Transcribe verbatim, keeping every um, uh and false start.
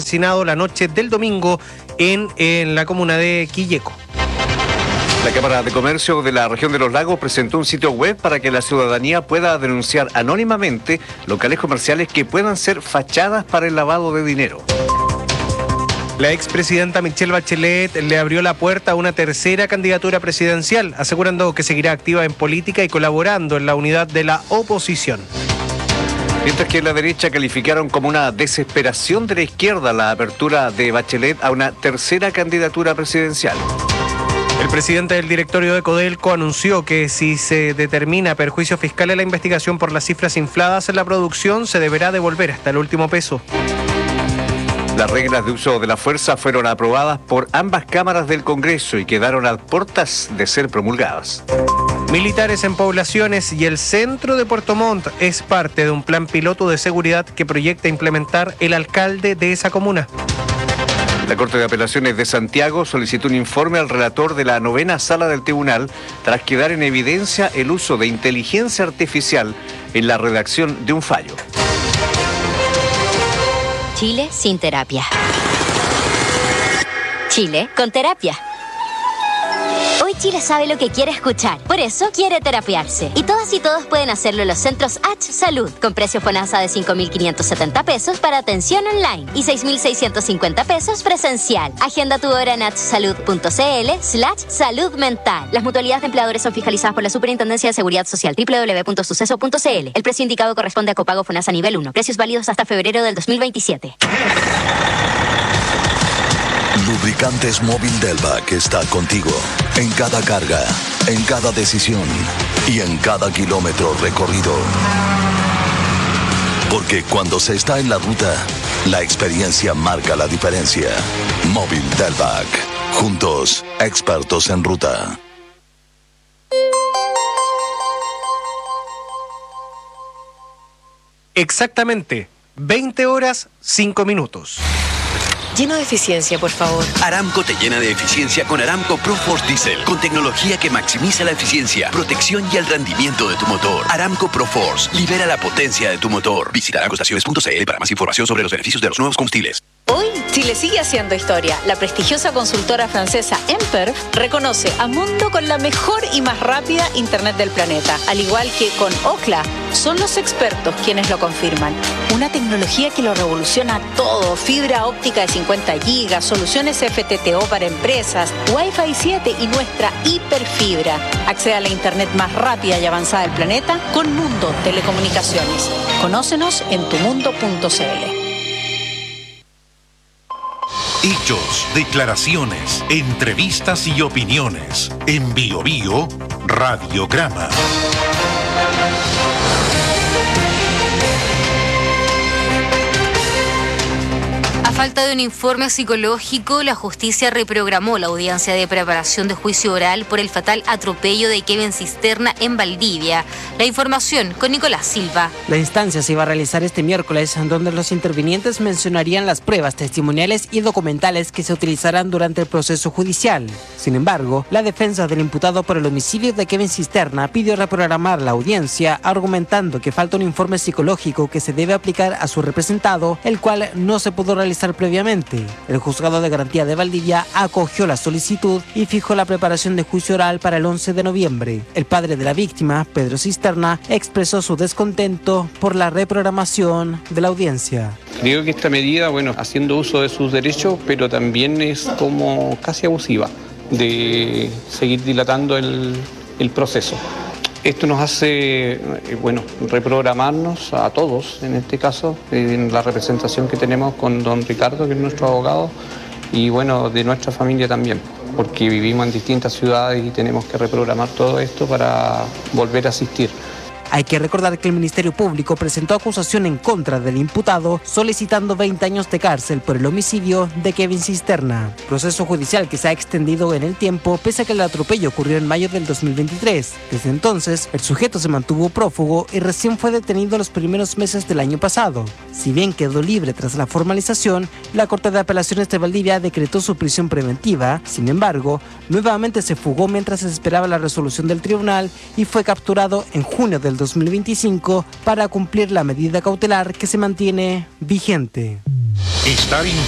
calcinado la noche del domingo en, en la comuna de Quilleco. La Cámara de Comercio de la región de Los Lagos presentó un sitio web para que la ciudadanía pueda denunciar anónimamente locales comerciales que puedan ser fachadas para el lavado de dinero. La expresidenta Michelle Bachelet le abrió la puerta a una tercera candidatura presidencial, asegurando que seguirá activa en política y colaborando en la unidad de la oposición. Mientras que en la derecha calificaron como una desesperación de la izquierda la apertura de Bachelet a una tercera candidatura presidencial. El presidente del directorio de Codelco anunció que si se determina perjuicio fiscal en la investigación por las cifras infladas en la producción, se deberá devolver hasta el último peso. Las reglas de uso de la fuerza fueron aprobadas por ambas cámaras del Congreso y quedaron a puertas de ser promulgadas. Militares en poblaciones y el centro de Puerto Montt es parte de un plan piloto de seguridad que proyecta implementar el alcalde de esa comuna. La Corte de Apelaciones de Santiago solicitó un informe al relator de la novena sala del tribunal tras quedar en evidencia el uso de inteligencia artificial en la redacción de un fallo. Chile sin terapia. Chile con terapia. Hoy Chile sabe lo que quiere escuchar, por eso quiere terapiarse. Y todas y todos pueden hacerlo en los centros H Salud, con precio FONASA de cinco mil quinientos setenta pesos para atención online y seis mil seiscientos cincuenta pesos presencial. Agenda tu hora en hsalud.cl slash salud mental. Las mutualidades de empleadores son fiscalizadas por la Superintendencia de Seguridad Social, doble u doble u doble u punto suceso punto c l. El precio indicado corresponde a copago FONASA nivel uno. Precios válidos hasta febrero del dos mil veintisiete. Lubricantes Móvil Delvac está contigo en cada carga, en cada decisión y en cada kilómetro recorrido. Porque cuando se está en la ruta, la experiencia marca la diferencia. Móvil Delvac. Juntos, expertos en ruta. Exactamente, veinte horas, cinco minutos. Lleno de eficiencia, por favor. Aramco te llena de eficiencia con Aramco ProForce Diesel, con tecnología que maximiza la eficiencia, protección y el rendimiento de tu motor. Aramco ProForce, libera la potencia de tu motor. Visita aramco estaciones punto c l para más información sobre los beneficios de los nuevos combustibles. Hoy, Chile sigue haciendo historia. La prestigiosa consultora francesa Emperf reconoce a Mundo con la mejor y más rápida internet del planeta. Al igual que con Ookla, son los expertos quienes lo confirman. Una tecnología que lo revoluciona todo. Fibra óptica de cincuenta gigas, soluciones F T T O para empresas, Wi-Fi siete y nuestra hiperfibra. Accede a la internet más rápida y avanzada del planeta con Mundo Telecomunicaciones. Conócenos en tu mundo punto c l. Hechos, declaraciones, entrevistas y opiniones. En Bio Bio, Radiograma. A falta de un informe psicológico, la justicia reprogramó la audiencia de preparación de juicio oral por el fatal atropello de Kevin Cisterna en Valdivia. La información con Nicolás Silva. La instancia se iba a realizar este miércoles, donde los intervinientes mencionarían las pruebas testimoniales y documentales que se utilizarán durante el proceso judicial. Sin embargo, la defensa del imputado por el homicidio de Kevin Cisterna pidió reprogramar la audiencia, argumentando que falta un informe psicológico que se debe aplicar a su representado, el cual no se pudo realizar previamente. El juzgado de garantía de Valdivia acogió la solicitud y fijó la preparación de juicio oral para el once de noviembre. El padre de la víctima, Pedro Cisterna, expresó su descontento por la reprogramación de la audiencia. Creo que esta medida, bueno, haciendo uso de sus derechos, pero también es como casi abusiva de seguir dilatando el, el proceso. Esto nos hace, bueno, reprogramarnos a todos, en este caso, en la representación que tenemos con don Ricardo, que es nuestro abogado, y bueno, de nuestra familia también, porque vivimos en distintas ciudades y tenemos que reprogramar todo esto para volver a asistir. Hay que recordar que el Ministerio Público presentó acusación en contra del imputado, solicitando veinte años de cárcel por el homicidio de Kevin Cisterna. Proceso judicial que se ha extendido en el tiempo, pese a que el atropello ocurrió en mayo del dos mil veintitrés. Desde entonces, el sujeto se mantuvo prófugo y recién fue detenido los primeros meses del año pasado. Si bien quedó libre tras la formalización, la Corte de Apelaciones de Valdivia decretó su prisión preventiva. Sin embargo, nuevamente se fugó mientras se esperaba la resolución del tribunal y fue capturado en junio del dos mil veinticinco para cumplir la medida cautelar que se mantiene vigente. Estar